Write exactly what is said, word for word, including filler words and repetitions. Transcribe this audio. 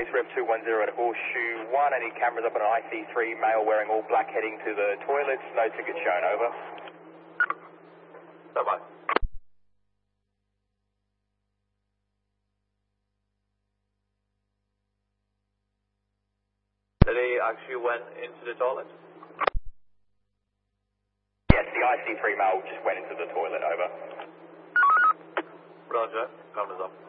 Police Rep two one zero at Horseshoe one. I need cameras up on an I C three, male wearing all black heading to the toilets. No ticket shown, over. Bye-bye. Did he actually went into the toilet? Yes, the I C three male just went into the toilet, over. Roger, cameras up.